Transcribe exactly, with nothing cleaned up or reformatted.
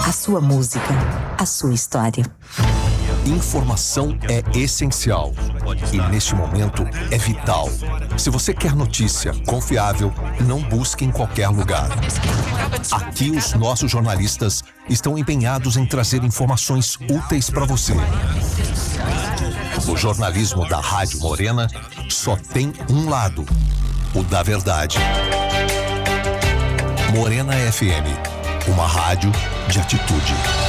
A sua música, a sua história. Informação é essencial e, neste momento, é vital. Se você quer notícia confiável, não busque em qualquer lugar. Aqui, os nossos jornalistas estão empenhados em trazer informações úteis para você. O jornalismo da Rádio Morena só tem um lado, o da verdade. Morena F M, uma rádio de atitude.